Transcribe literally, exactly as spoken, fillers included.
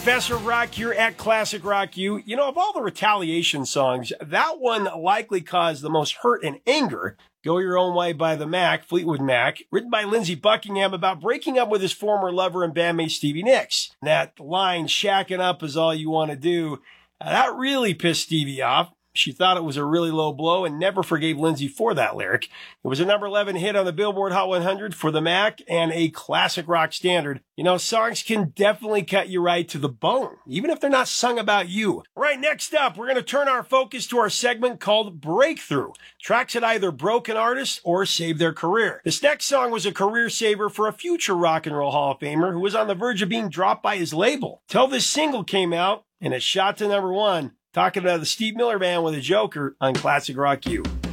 Professor of Rock here at Classic Rock U. You know, of all the Retaliation songs, that one likely caused the most hurt and anger. Go Your Own Way by the Mac, Fleetwood Mac, written by Lindsey Buckingham about breaking up with his former lover and bandmate Stevie Nicks. That line, shacking up is all you want to do, uh, that really pissed Stevie off. She thought it was a really low blow and never forgave Lindsey for that lyric. It was a number eleven hit on the Billboard Hot one hundred for the Mac and a classic rock standard. You know, songs can definitely cut you right to the bone, even if they're not sung about you. All right, next up, we're going to turn our focus to our segment called Breakthrough. Tracks that either broke an artist or saved their career. This next song was a career saver for a future Rock and Roll Hall of Famer who was on the verge of being dropped by his label. Till this single came out and it shot to number one. Talking about the Steve Miller Band with a Joker on Classic Rock U.